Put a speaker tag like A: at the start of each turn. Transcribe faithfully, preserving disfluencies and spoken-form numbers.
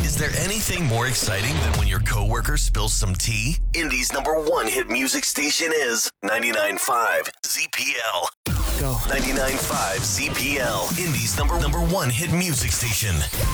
A: Is there anything more exciting than when your coworker spills some tea? Indy's number one hit music station is ninety-nine point five Z P L.
B: Go.
A: ninety-nine point five Z P L. Indy's number number one hit music station.